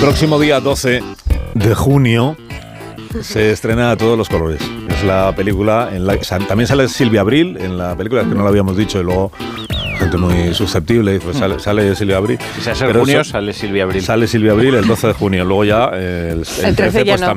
próximo día 12 de junio se estrena A Todos los Colores. Es la película en la que también sale Silvia Abril en la película, que no lo habíamos dicho, y luego gente muy susceptible, pues sale Silvia Abril. Si se hace en junio, sale Silvia Abril. Sale Silvia Abril el 12 de junio, luego ya el 13 ya pues no.